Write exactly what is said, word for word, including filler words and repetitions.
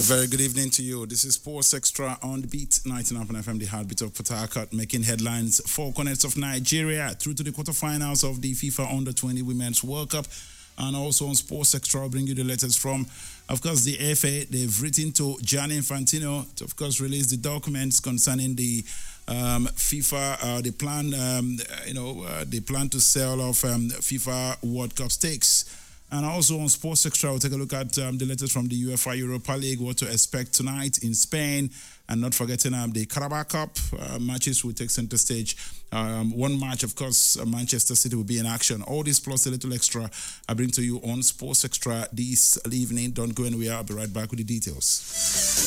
Very good evening to you. This is Sports Extra on the beat, ninety-nine point nine F M, the heartbeat of Port Harcourt, making headlines. Four Cornets of Nigeria through to the quarterfinals of the FIFA Under twenty Women's World Cup. And also on Sports Extra, I'll bring you the letters from, of course, the F A. They've written to Gianni Infantino to, of course, release the documents concerning the um, FIFA. Uh, they plan, um, you know, uh, they plan to sell off um, FIFA World Cup stakes. And also on Sports Extra, we'll take a look at um, the letters from the UEFA Europa League, what to expect tonight in Spain, and not forgetting um, the Carabao Cup uh, matches will take center stage. Um, one match, of course, uh, Manchester City will be in action. All this plus a little extra I bring to you on Sports Extra this evening. Don't go anywhere. I'll be right back with the details.